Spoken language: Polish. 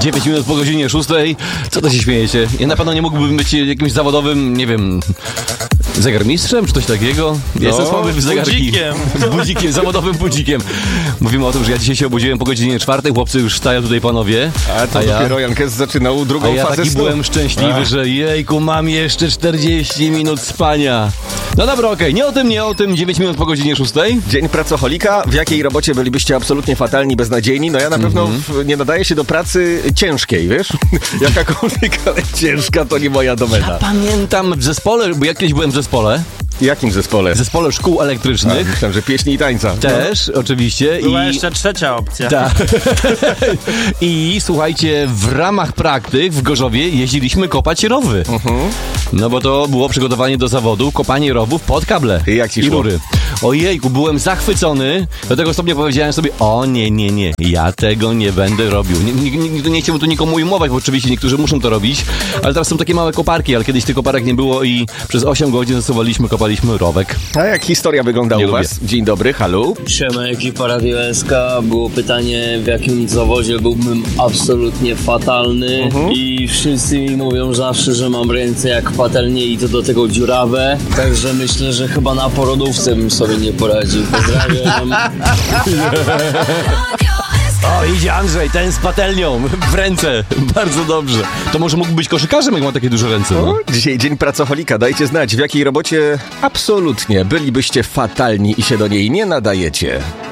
9 minut po godzinie 6. Co to się śmiejecie? Ja na pewno nie mógłbym być jakimś zawodowym, nie wiem, zegarmistrzem czy coś takiego. Jestem słaby w zegarki. Budzikiem, zawodowym budzikiem. Mówimy o tym, że ja dzisiaj się obudziłem po godzinie 4. Chłopcy już wstają tutaj, panowie. A dopiero Jankes zaczynał drugą fazę ja taki snu. byłem szczęśliwy, że jejku, mam jeszcze 40 minut spania. No dobra, okej, nie o tym. 9 minut po godzinie 6. Dzień pracoholika. W jakiej robocie bylibyście absolutnie fatalni, beznadziejni? No ja na pewno nie nadaję się do pracy ciężkiej, wiesz? Jakakolwiek, ale ciężka to nie moja domena. Ja pamiętam w zespole, bo ja kiedyś byłem w zespole. W jakim zespole? W zespole szkół elektrycznych. Myślałem, że pieśni i tańca. Też, oczywiście. Była jeszcze trzecia opcja. Tak. I słuchajcie, w ramach praktyk w Gorzowie jeździliśmy kopać rowy. No bo to było przygotowanie do zawodu, kopanie rowów pod kable. I jak ci szło? rury. Ojejku, byłem zachwycony. Do tego stopnia powiedziałem sobie, nie, ja tego nie będę robił. Nie chciałbym tu nikomu ujmować, bo oczywiście niektórzy muszą to robić, ale teraz są takie małe koparki, ale kiedyś tych koparek nie było i przez 8 godzin zasuwaliśmy, kopaliśmy rowek. A jak historia wygląda Nie u was? Dzień dobry, halo. Siema, ekipa Radio SK. Było pytanie, w jakim zawodzie byłbym absolutnie fatalny i wszyscy mi mówią zawsze, że mam ręce jak patelnie i to do tego dziurawe, także myślę, że chyba na porodówce bym sobie nie poradził. Pozdrawiam. O, idzie Andrzej, ten z patelnią w ręce. Bardzo dobrze. To może mógł być koszykarzem, jak ma takie duże ręce. No? Dzisiaj dzień pracoholika. Dajcie znać, w jakiej robocie absolutnie bylibyście fatalni i się do niej nie nadajecie.